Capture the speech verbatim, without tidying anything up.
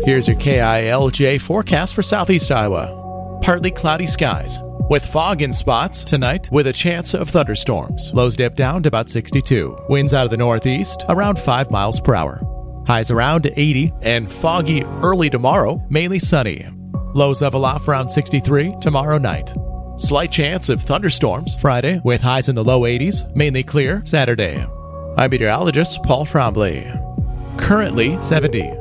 Here's your K I L J forecast for southeast Iowa. Partly cloudy skies, with fog in spots tonight with a chance of thunderstorms. Lows dip down to about sixty-two. Winds out of the northeast around five miles per hour. Highs around eighty and foggy early tomorrow, mainly sunny. Lows level off around sixty-three tomorrow night. Slight chance of thunderstorms Friday with highs in the low eighties, mainly clear Saturday. I'm meteorologist Paul Trombley. Currently seventy.